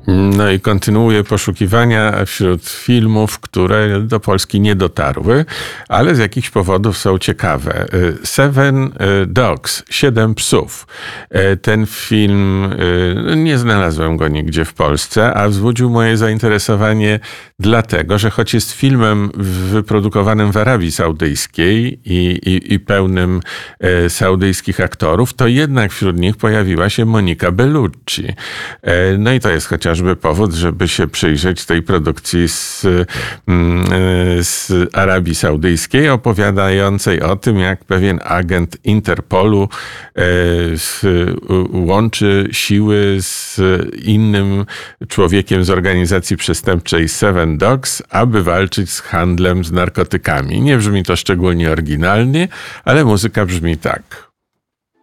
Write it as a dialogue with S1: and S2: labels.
S1: No i kontynuuję poszukiwania wśród filmów, które do Polski nie dotarły, ale z jakichś powodów są ciekawe. Seven Dogs, 7 psów. Ten film, nie znalazłem go nigdzie w Polsce, a wzbudził moje zainteresowanie dlatego, że choć jest filmem wyprodukowanym w Arabii Saudyjskiej i pełnym saudyjskich aktorów, to jednak wśród nich pojawiła się Monica Bellucci. No i to jest chociażby powód, żeby się przyjrzeć tej produkcji z Arabii Saudyjskiej, opowiadającej o tym, jak pewien agent Interpolu łączy siły z innym człowiekiem z organizacji przestępczej Seven Dogs, aby walczyć z handlem z narkotykami. Nie brzmi to szczególnie oryginalnie, ale muzyka brzmi tak.